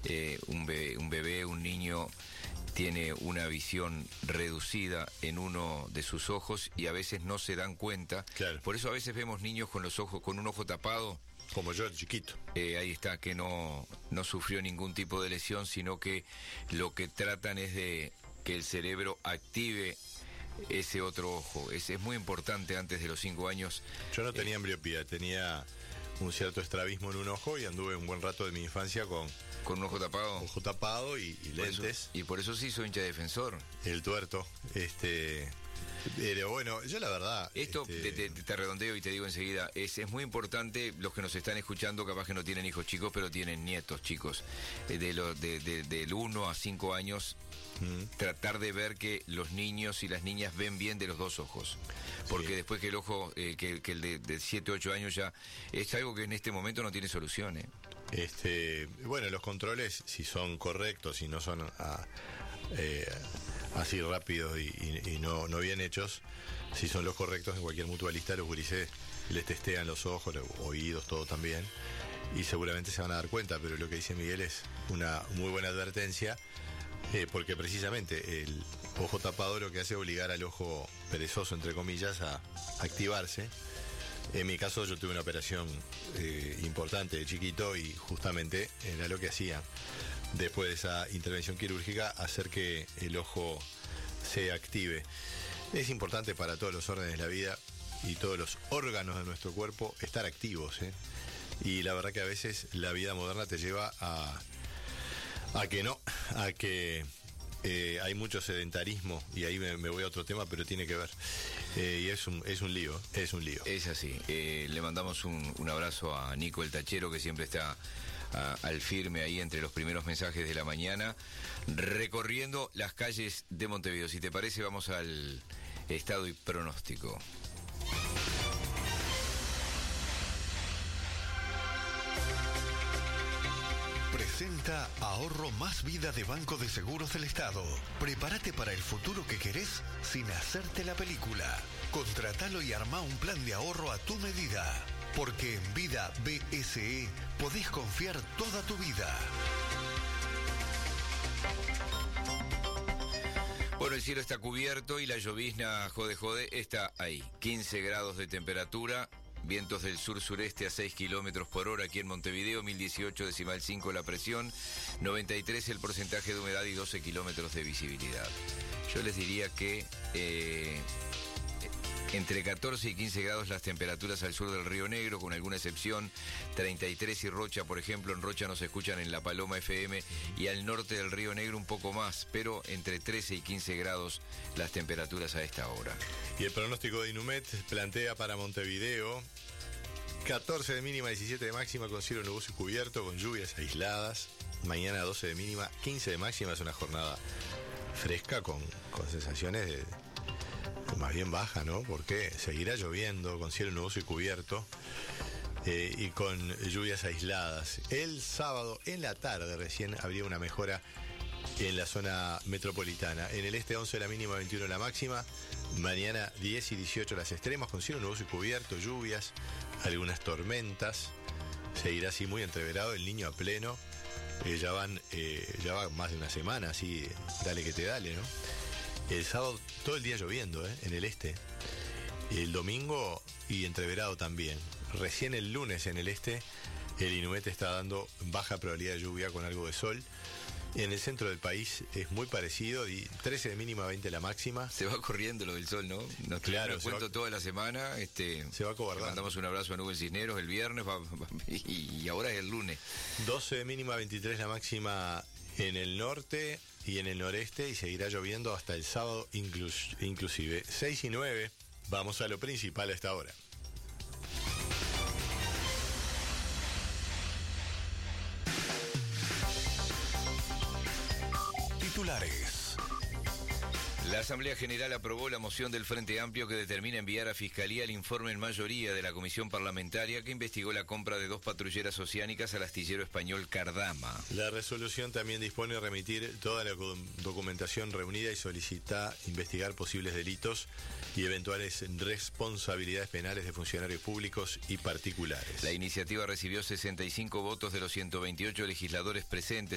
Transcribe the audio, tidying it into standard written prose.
un niño tiene una visión reducida en uno de sus ojos y a veces no se dan cuenta. Claro. Por eso a veces vemos niños con los ojos, con un ojo tapado. Como yo, chiquito. Ahí está, que no sufrió ningún tipo de lesión, sino que lo que tratan es de que el cerebro active ese otro ojo. Es muy importante antes de los 5 años. Yo no tenía ambliopía, tenía un cierto estrabismo en un ojo y anduve un buen rato de mi infancia con un ojo tapado. Ojo tapado y lentes. Y por eso sí soy hincha defensor. El tuerto. Pero bueno, yo la verdad... Esto te redondeo y te digo enseguida, es muy importante, los que nos están escuchando, capaz que no tienen hijos chicos, pero tienen nietos chicos, del 1 a 5 años, tratar de ver que los niños y las niñas ven bien de los dos ojos. Porque después que el ojo, que el de 7 o 8 años ya, es algo que en este momento no tiene solución. Bueno, los controles, si son correctos, si no son así rápidos y no bien hechos, si son los correctos, en cualquier mutualista los gurises les testean los ojos, los oídos, todo también, y seguramente se van a dar cuenta. Pero lo que dice Miguel es una muy buena advertencia, porque precisamente el ojo tapado lo que hace es obligar al ojo perezoso, entre comillas, a activarse. En mi caso yo tuve una operación importante de chiquito y justamente era lo que hacía después de esa intervención quirúrgica, hacer que el ojo se active. Es importante para todos los órdenes de la vida y todos los órganos de nuestro cuerpo estar activos, y la verdad que a veces la vida moderna te lleva a que hay mucho sedentarismo, y ahí me voy a otro tema, pero tiene que ver. Y es un lío. Es así. Le mandamos un abrazo a Nico el Tachero, que siempre está al firme ahí entre los primeros mensajes de la mañana, recorriendo las calles de Montevideo. Si te parece, vamos al estado y pronóstico. Presenta Ahorro Más Vida de Banco de Seguros del Estado. Prepárate para el futuro que querés sin hacerte la película. Contratalo y armá un plan de ahorro a tu medida. Porque en Vida BSE podés confiar toda tu vida. Bueno, el cielo está cubierto y la llovizna jode está ahí. 15 grados de temperatura. Vientos del sur-sureste a 6 kilómetros por hora aquí en Montevideo, 1018,5 la presión, 93 el porcentaje de humedad y 12 kilómetros de visibilidad. Yo les diría que entre 14 y 15 grados las temperaturas al sur del Río Negro, con alguna excepción, 33 y Rocha, por ejemplo. En Rocha nos escuchan en La Paloma FM, y al norte del Río Negro un poco más, pero entre 13 y 15 grados las temperaturas a esta hora. Y el pronóstico de Inumet plantea para Montevideo 14 de mínima, 17 de máxima, con cielo nuboso y cubierto, con lluvias aisladas. Mañana 12 de mínima, 15 de máxima. Es una jornada fresca con sensaciones de más bien baja, ¿no? Porque seguirá lloviendo, con cielo nuboso y cubierto, y con lluvias aisladas. El sábado en la tarde recién habría una mejora en la zona metropolitana. En el este 11 la mínima, 21 la máxima. Mañana 10 y 18 las extremas, con cielo nuboso y cubierto, lluvias, algunas tormentas. Seguirá así muy entreverado, el niño a pleno. Ya va más de una semana así, dale que te dale, ¿no? El sábado todo el día lloviendo, en el este. El domingo y entreverado también. Recién el lunes en el este el Inumet está dando baja probabilidad de lluvia con algo de sol. En el centro del país es muy parecido, y 13 de mínima, 20 la máxima. Se va corriendo lo del sol, ¿no? Nos claro, cuento toda la semana. Se va acobardando. Mandamos un abrazo a Nubel Cisneros el viernes y ahora es el lunes. 12 de mínima, 23 la máxima en el norte y en el noreste, y seguirá lloviendo hasta el sábado inclusive. 6 y 9, vamos a lo principal a esta hora. Titulares. La Asamblea General aprobó la moción del Frente Amplio que determina enviar a Fiscalía el informe en mayoría de la comisión parlamentaria que investigó la compra de 2 patrulleras oceánicas al astillero español Cardama. La resolución también dispone remitir toda la documentación reunida y solicita investigar posibles delitos y eventuales responsabilidades penales de funcionarios públicos y particulares. La iniciativa recibió 65 votos de los 128 legisladores presentes.